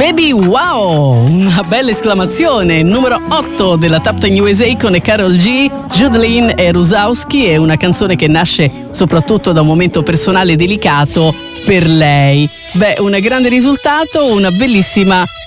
Baby wow, una bella esclamazione. Numero 8 della Top 10 USA con Karol G, Judeline e Rusowski. È una canzone che nasce soprattutto da un momento personale delicato per lei. Beh, un grande risultato, una bellissima